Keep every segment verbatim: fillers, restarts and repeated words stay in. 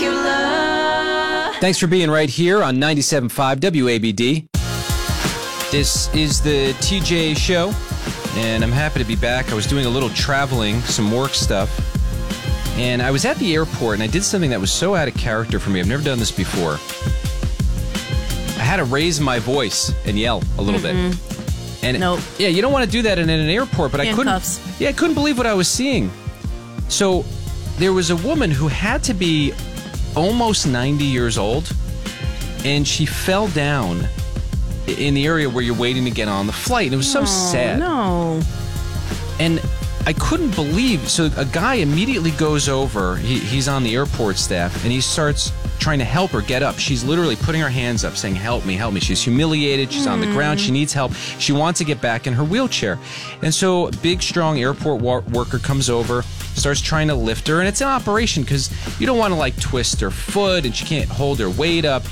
Dracula. Thanks for being right here on ninety-seven point five W A B D. This is the T J Show, and I'm happy to be back. I was doing a little traveling, some work stuff, and I was at the airport, and I did something that was so out of character for me. I've never done this before. I had to raise my voice and yell a little Mm-mm. bit. And nope. Yeah, you don't want to do that in an airport, but Handcuffs. I couldn't. Yeah, I couldn't believe what I was seeing. So there was a woman who had to be almost ninety years old, and she fell down in the area where you're waiting to get on the flight. And it was so oh, sad. No. And I couldn't believe. So a guy immediately goes over. He, he's on the airport staff, and he starts trying to help her get up. She's literally putting her hands up saying, help me, help me. She's humiliated. She's mm. on the ground. She needs help. She wants to get back in her wheelchair. And so a big, strong airport wa- worker comes over, starts trying to lift her. And it's an operation because you don't want to, like, twist her foot, and she can't hold her weight up.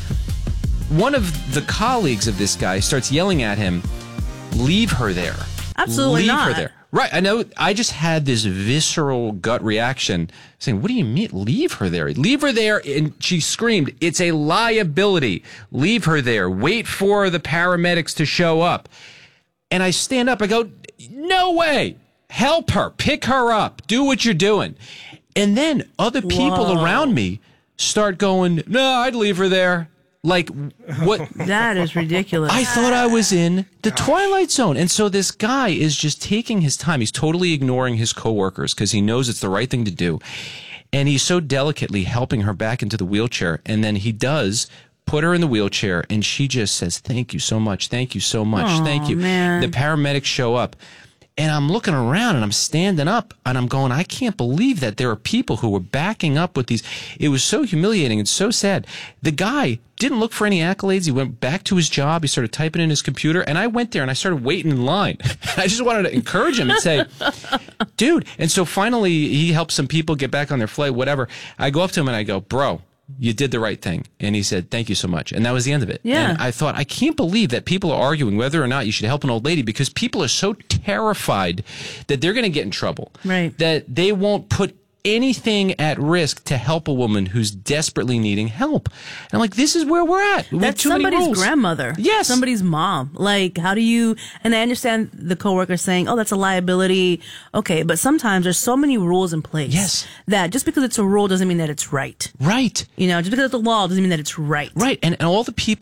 One of the colleagues of this guy starts yelling at him, leave her there. Absolutely leave not. her there. Right, I know. I just had this visceral gut reaction saying, what do you mean? Leave her there. Leave her there. And she screamed, it's a liability. Leave her there. Wait for the paramedics to show up. And I stand up. I go, no way. Help her. Pick her up. Do what you're doing. And then other people Whoa. around me start going, no, I'd leave her there. Like, what? That is ridiculous. I thought I was in the Twilight Zone. And so this guy is just taking his time. He's totally ignoring his coworkers because he knows it's the right thing to do. And he's so delicately helping her back into the wheelchair. And then he does put her in the wheelchair, and she just says, thank you so much. Thank you so much. Oh, thank you. Man. The paramedics show up. And I'm looking around, and I'm standing up, and I'm going, I can't believe that there are people who were backing up with these. It was so humiliating and so sad. The guy didn't look for any accolades. He went back to his job. He started typing in his computer, and I went there, and I started waiting in line. I just wanted to encourage him and say, dude. And so finally, he helped some people get back on their flight, whatever. I go up to him, and I go, bro, you did the right thing. And he said, thank you so much. And that was the end of it. Yeah. And I thought, I can't believe that people are arguing whether or not you should help an old lady, because people are so terrified that they're going to get in trouble. Right. That they won't put anything at risk to help a woman who's desperately needing help. And I'm like, this is where we're at. We have That's too many somebody's rules. grandmother. Yes. Somebody's mom. Like, how do you, and I understand the coworker saying, oh, that's a liability. Okay. But sometimes there's so many rules in place. Yes. That just because it's a rule doesn't mean that it's right. Right. You know, just because it's a law doesn't mean that it's right. Right. And, and all the people